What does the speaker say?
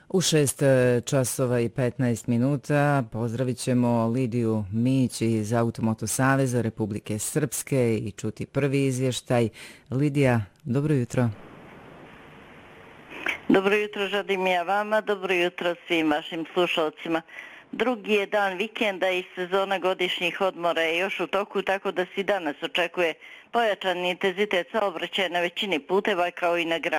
U 6 časova i 15 minuta pozdravit ćemo Lidiju Mić iz Automoto Saveza Republike Srpske i čuti prvi izvještaj. Lidija, dobro jutro. Dobro jutro, želim ja vama, dobro jutro svim vašim slušalcima. Drugi je dan vikenda i sezona godišnjih odmora je još u toku, tako da se danas očekuje pojačan intenzitet saobraćaja na većini puteva kao i na granici.